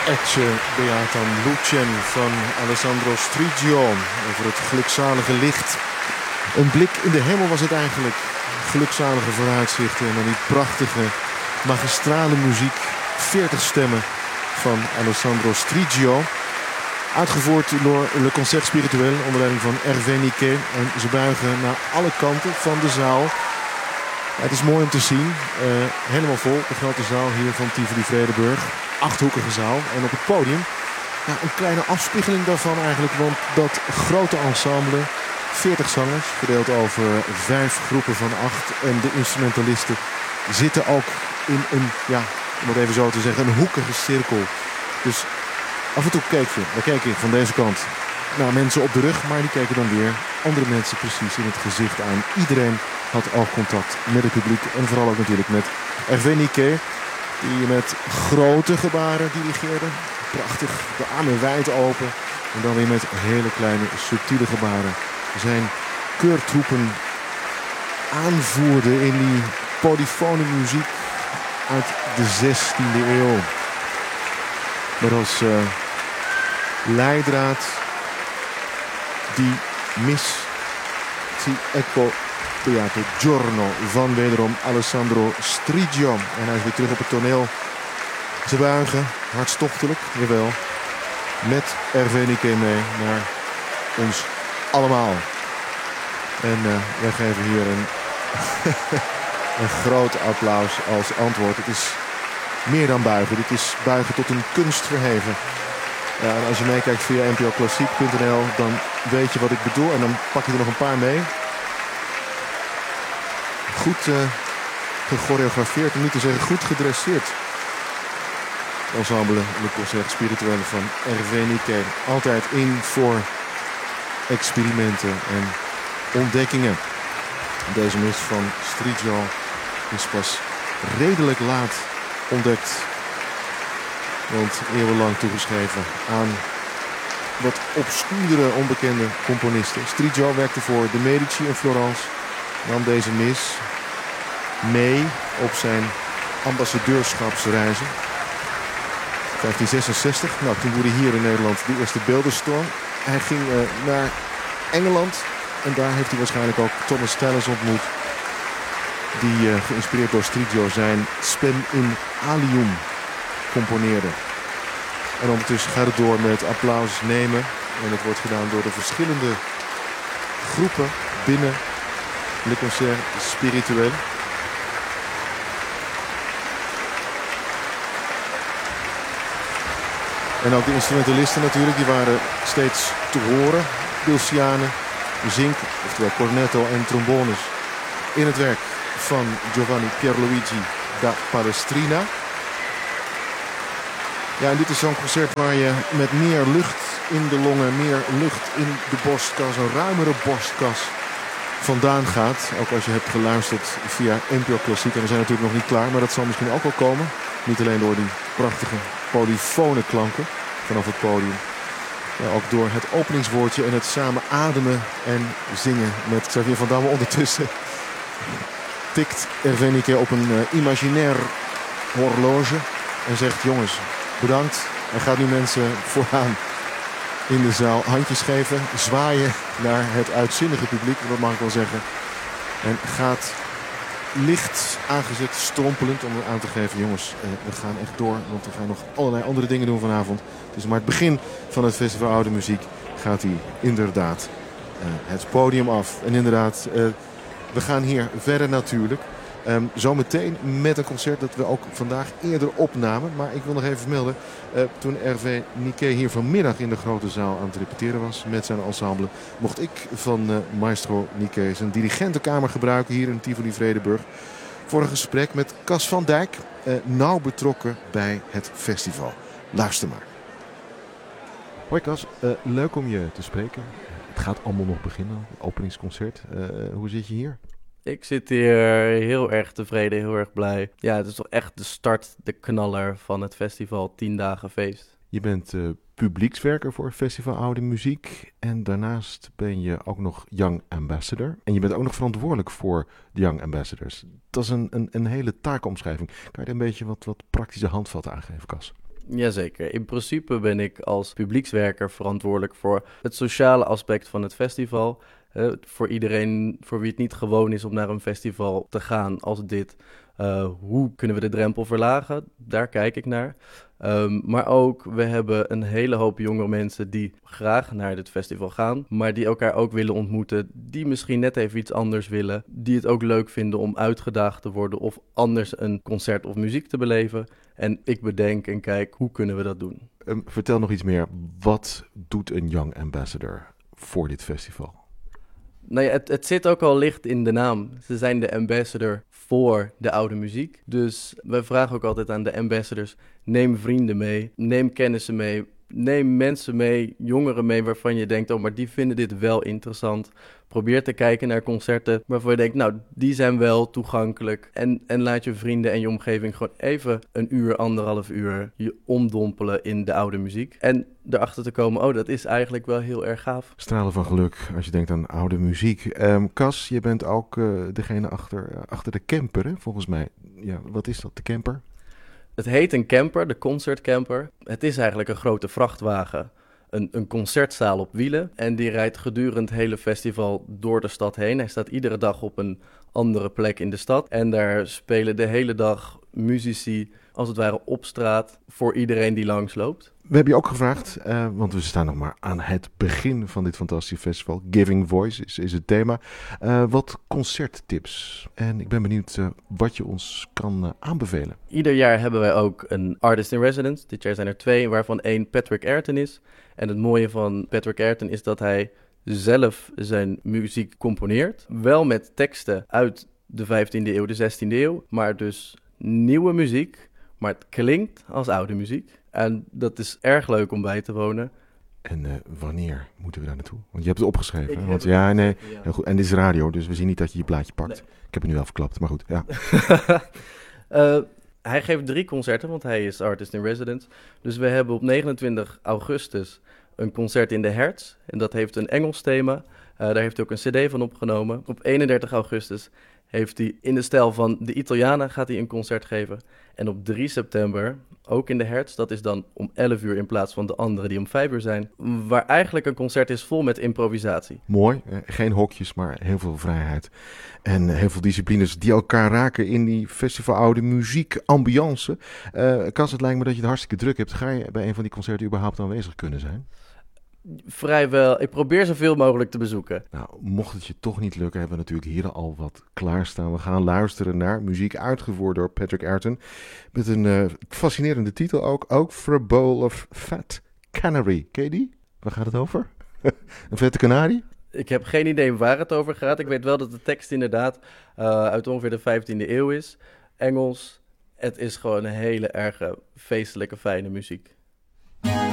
Ecce Beatam Lucem van Alessandro Striggio over het gelukzalige licht. Een blik in de hemel was het eigenlijk. Gelukzalige vooruitzichten en dan die prachtige, magistrale muziek. 40 stemmen van Alessandro Striggio. Uitgevoerd door Le Concert Spirituel onder leiding van Hervé Niquet. En ze buigen naar alle kanten van de zaal. Het is mooi om te zien. Helemaal vol, de grote zaal hier van Tivoli Vredenburg. 8-hoekige zaal. En op het podium een kleine afspiegeling daarvan eigenlijk. Want dat grote ensemble, 40 zangers, verdeeld over 5 groepen van 8. En de instrumentalisten zitten ook in een, om het even zo te zeggen, een hoekige cirkel. Dus af en toe keek je van deze kant naar mensen op de rug. Maar die keken dan weer andere mensen precies in het gezicht aan. Iedereen had oogcontact met het publiek. En vooral ook natuurlijk met Hervé Niquet. Die met grote gebaren dirigeerde. Prachtig, de armen wijd open. En dan weer met hele kleine, subtiele gebaren zijn keurtroepen aanvoerde in die polyfone muziek uit de 16e eeuw. Met als leidraad die mis si ecco Beato Giorno van wederom Alessandro Striggio. En hij is weer terug op het toneel. Ze buigen, hartstochtelijk, jawel, met Hervé Niquet mee naar ons allemaal. En wij geven hier een groot applaus als antwoord. Het is meer dan buigen. Dit is buigen tot een kunst verheven. En als je meekijkt via npoklassiek.nl, dan weet je wat ik bedoel. En dan pak je er nog een paar mee. Goed gechoreografeerd, om niet te zeggen goed gedresseerd. Ensemble Le Concert Spirituel van Hervé Niquet. Altijd in voor experimenten en ontdekkingen. Deze mis van Striggio is pas redelijk laat ontdekt. Want eeuwenlang toegeschreven aan wat obscuurdere, onbekende componisten. Striggio werkte voor de Medici in Florence. Nam deze mis mee op zijn ambassadeurschapsreizen. 1566, toen woedde hier in Nederland de eerste beeldenstorm. Hij ging naar Engeland en daar heeft hij waarschijnlijk ook Thomas Tallis ontmoet. Die geïnspireerd door Striggio zijn Spem in Alium componeerde. En ondertussen gaat het door met applaus nemen. En het wordt gedaan door de verschillende groepen binnen Le Concert Spirituel. En ook de instrumentalisten natuurlijk, die waren steeds te horen. Pulcianen, zink, oftewel cornetto en trombones. In het werk van Giovanni Pierluigi da Palestrina. Ja, en dit is zo'n concert waar je met meer lucht in de longen, meer lucht in de borstkas, een ruimere borstkas vandaan gaat. Ook als je hebt geluisterd via NPO Klassiek. En we zijn natuurlijk nog niet klaar, maar dat zal misschien ook wel komen. Niet alleen door die prachtige polyfone klanken vanaf het podium. Maar ook door het openingswoordje en het samen ademen en zingen met Xavier van Damme. Ondertussen tikt Hervé Niquet op een imaginair horloge en zegt: jongens, bedankt. Hij gaat nu mensen vooraan in de zaal handjes geven, zwaaien naar het uitzinnige publiek, dat mag ik wel zeggen. En gaat licht aangezet, strompelend, om aan te geven: jongens, we gaan echt door, want we gaan nog allerlei andere dingen doen vanavond. Het is maar het begin van het Festival Oude Muziek. Gaat hij inderdaad het podium af. En inderdaad, we gaan hier verder natuurlijk. Zometeen met een concert dat we ook vandaag eerder opnamen. Maar ik wil nog even melden. Toen Hervé Niquet hier vanmiddag in de grote zaal aan het repeteren was met zijn ensemble, mocht ik van maestro Niquet zijn dirigentenkamer gebruiken hier in Tivoli Vredenburg. Voor een gesprek met Cas van Dijk, nauw betrokken bij het festival. Luister maar. Hoi Cas, leuk om je te spreken. Het gaat allemaal nog beginnen, het openingsconcert. Hoe zit je hier? Ik zit hier heel erg tevreden, heel erg blij. Ja, het is toch echt de start, de knaller van het festival 10 dagen feest. Je bent publiekswerker voor Festival Oude Muziek. En daarnaast ben je ook nog Young Ambassador. En je bent ook nog verantwoordelijk voor de Young Ambassadors. Dat is een hele taakomschrijving. Kan je er een beetje wat praktische handvatten aangeven, Cas? Jazeker. In principe ben ik als publiekswerker verantwoordelijk voor het sociale aspect van het festival. Voor iedereen voor wie het niet gewoon is om naar een festival te gaan als dit. Hoe kunnen we de drempel verlagen? Daar kijk ik naar. Maar ook, we hebben een hele hoop jonge mensen die graag naar dit festival gaan, maar die elkaar ook willen ontmoeten, die misschien net even iets anders willen, die het ook leuk vinden om uitgedaagd te worden of anders een concert of muziek te beleven. En ik bedenk en kijk, hoe kunnen we dat doen? Vertel nog iets meer. Wat doet een Young Ambassador voor dit festival? Nou ja, het zit ook al licht in de naam. Ze zijn de ambassador voor de oude muziek. Dus wij vragen ook altijd aan de ambassadors, neem vrienden mee, neem kennissen mee, neem mensen mee, jongeren mee waarvan je denkt, oh, maar die vinden dit wel interessant. Probeer te kijken naar concerten waarvan je denkt, nou, die zijn wel toegankelijk. En laat je vrienden en je omgeving gewoon even een uur, 1,5 uur je omdompelen in de oude muziek. En erachter te komen, oh, dat is eigenlijk wel heel erg gaaf. Stralen van geluk als je denkt aan oude muziek. Cas, je bent ook degene achter de camper, hè, volgens mij. Ja, wat is dat, de camper? Het heet een camper, de Concert Camper. Het is eigenlijk een grote vrachtwagen. Een concertzaal op wielen. En die rijdt gedurende het hele festival door de stad heen. Hij staat iedere dag op een andere plek in de stad. En daar spelen de hele dag muzici, als het ware op straat, voor iedereen die langsloopt. We hebben je ook gevraagd, want we staan nog maar aan het begin van dit fantastische festival. Giving Voice is het thema. Wat concerttips. En ik ben benieuwd wat je ons kan aanbevelen. Ieder jaar hebben wij ook een artist in residence. Dit jaar zijn er 2, waarvan 1 Patrick Ayrton is. En het mooie van Patrick Ayrton is dat hij zelf zijn muziek componeert. Wel met teksten uit de 15e eeuw, de 16e eeuw. Maar dus nieuwe muziek, maar het klinkt als oude muziek. En dat is erg leuk om bij te wonen. En wanneer moeten we daar naartoe? Want je hebt het opgeschreven. Ik hè? heb Want het ja, nee. opgeschreven, ja. Heel goed. En dit is radio, dus we zien niet dat je je plaatje pakt. Nee. Ik heb het nu wel verklapt, maar goed. Ja. Hij geeft 3 concerten, want hij is artist in residence. Dus we hebben op 29 augustus een concert in de Hertz. En dat heeft een Engels thema. Daar heeft hij ook een cd van opgenomen. Op 31 augustus heeft hij in de stijl van de Italianen gaat hij een concert geven. En op 3 september, ook in de Hertz, dat is dan om 11 uur in plaats van de andere die om 5 uur zijn. Waar eigenlijk een concert is vol met improvisatie. Mooi. Geen hokjes, maar heel veel vrijheid. En heel veel disciplines die elkaar raken in die festivaloude muziekambiance. Cas, het lijkt me dat je het hartstikke druk hebt. Ga je bij een van die concerten überhaupt aanwezig kunnen zijn? Vrijwel. Ik probeer zoveel mogelijk te bezoeken. Nou, mocht het je toch niet lukken, hebben we natuurlijk hier al wat klaarstaan. We gaan luisteren naar muziek uitgevoerd door Patrick Ayrton. Met een fascinerende titel ook For a Bowl of Fat Canary. Ken je die? Waar gaat het over? Een vette kanarie? Ik heb geen idee waar het over gaat. Ik weet wel dat de tekst inderdaad uit ongeveer de 15e eeuw is. Engels. Het is gewoon een hele erge feestelijke, fijne muziek.